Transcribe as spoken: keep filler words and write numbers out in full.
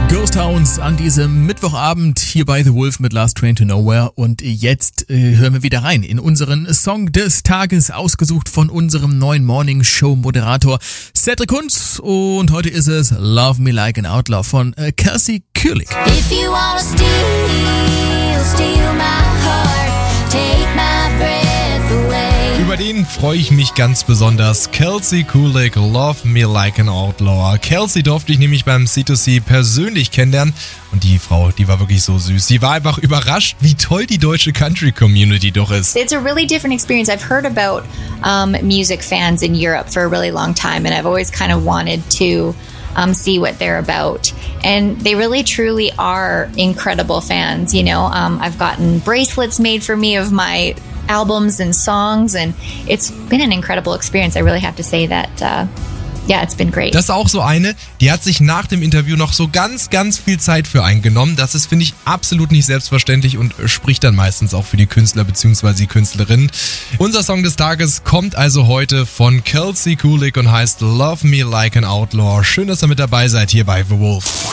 Ghost Towns an diesem Mittwochabend hier bei The Wolf mit Last Train to Nowhere. Und jetzt äh, hören wir wieder rein in unseren Song des Tages, ausgesucht von unserem neuen Morning Show Moderator Cedric Kunz. Und heute ist es Love Me Like an Outlaw von äh, Kelsey Kulik. If you wanna steal, steal my heart, take my breath away. Über den freue ich mich ganz besonders. Kelsey Kulik, Love Me Like an Outlaw. Kelsey durfte ich nämlich beim C zwei C persönlich kennenlernen. Und die Frau, die war wirklich so süß. Sie war einfach überrascht, wie toll die deutsche Country-Community doch ist. It's a really different experience. I've heard about um, music fans in Europe for a really long time, and I've always kind of wanted to um, see what they're about. And they really, truly are incredible fans. You know, um, I've gotten bracelets made for me of my albums and songs, and it's been an incredible experience. I really have to say that, uh, yeah, it's been great. Das ist auch so eine, die hat sich nach dem Interview noch so ganz, ganz viel Zeit für eingenommen. Das ist, finde ich, absolut nicht selbstverständlich und spricht dann meistens auch für die Künstler bzw. die Künstlerinnen. Unser Song des Tages kommt also heute von Kelsey Kulik und heißt Love Me Like an Outlaw. Schön, dass ihr mit dabei seid hier bei The Wolf.